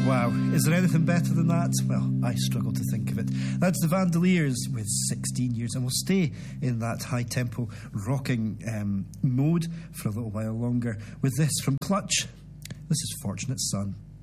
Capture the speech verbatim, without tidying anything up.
Wow, is there anything better than that? Well, I struggle to think of it. That's the Vandaliers with sixteen years, and we'll stay in that high-tempo rocking um, mode for a little while longer with this from Clutch. This is Fortunate Son.